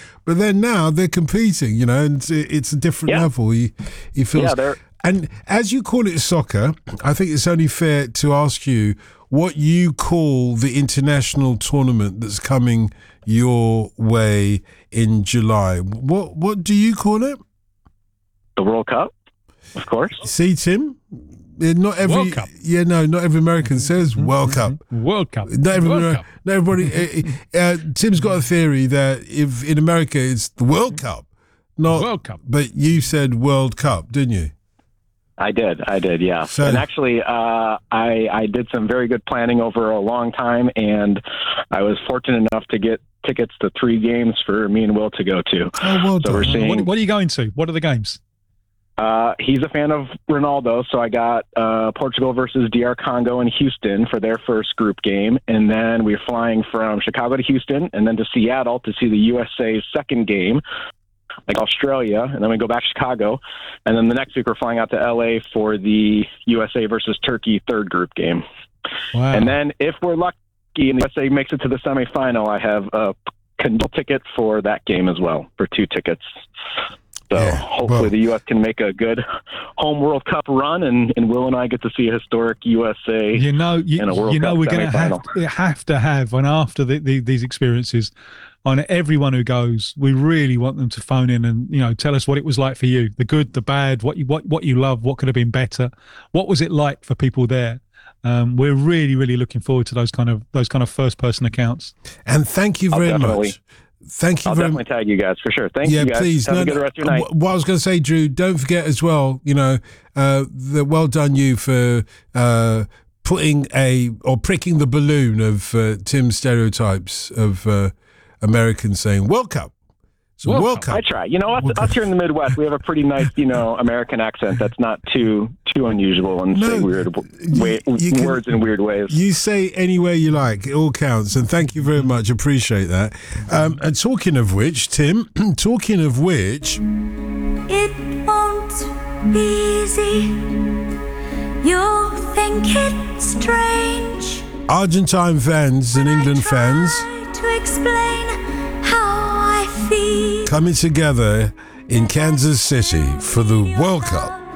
But then now they're competing, you know, and it's a different level. He feels. Yeah, and as you call it soccer, I think it's only fair to ask you what you call the international tournament that's coming your way in July. What do you call it? The World Cup, of course. See, Tim? Not every World Cup. Not every American says World Cup. World Cup. Not everybody. Tim's got a theory that if in America it's the World Cup, not World Cup. But you said World Cup, didn't you? I did, yeah. So, and actually, I did some very good planning over a long time, and I was fortunate enough to get tickets to 3 games for me and Will to go to. Oh, well done. We're seeing, what are you going to? What are the games? He's a fan of Ronaldo, so I got Portugal versus DR Congo in Houston for their first group game, and then we're flying from Chicago to Houston, and then to Seattle to see the USA's second game, like Australia, and then we go back to Chicago, and then the next week we're flying out to LA for the USA versus Turkey third group game. Wow. And then if we're lucky and the USA makes it to the semifinal, I have a condole ticket for that game as well, for 2 tickets. So hopefully the U.S. can make a good home World Cup run, and Will and I get to see a historic USA in a World Cup we're going to have to have, and after these experiences, on everyone who goes, we really want them to phone in and, you know, tell us what it was like for you, the good, the bad, what you love, what could have been better, what was it like for people there. We're really, really looking forward to those kind of first-person accounts. And thank you very much. Thank you I'll very definitely tag you guys for sure. Thank you guys. Please. Have a good rest of your night. What I was going to say, Drew, don't forget as well, you know, well done you for pricking the balloon of Tim's stereotypes of Americans saying World Cup. So World Cup. I try. You know, us here in the Midwest, we have a pretty nice, you know, American accent that's not too unusual and say weird words in weird ways. You say any way you like. It all counts. And thank you very much. Appreciate that. And talking of which, Tim, it won't be easy. You'll think it's strange. Argentine fans and England fans to explain how I feel. Coming together in Kansas City for the World Cup.